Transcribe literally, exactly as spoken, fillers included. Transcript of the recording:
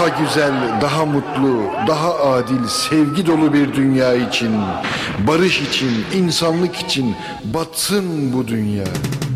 daha güzel, daha mutlu, daha adil, sevgi dolu bir dünya için, barış için, insanlık için batsın bu dünya.